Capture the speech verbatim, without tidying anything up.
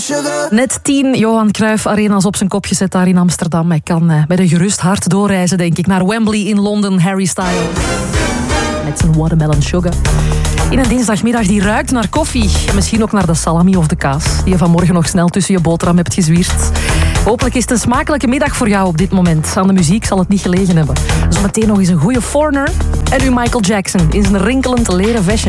Net tien Johan Cruijff Arena's op zijn kop gezet daar in Amsterdam. Hij kan uh, met een gerust hart doorreizen, denk ik, naar Wembley in Londen. Harry Styles. Met zijn watermelon sugar. In een dinsdagmiddag die ruikt naar koffie. En misschien ook naar de salami of de kaas. Die je vanmorgen nog snel tussen je boterham hebt gezwierd. Hopelijk is het een smakelijke middag voor jou op dit moment. Aan de muziek zal het niet gelegen hebben. Zometeen nog eens een goede Foreigner. En nu Michael Jackson in zijn rinkelend leren vestje.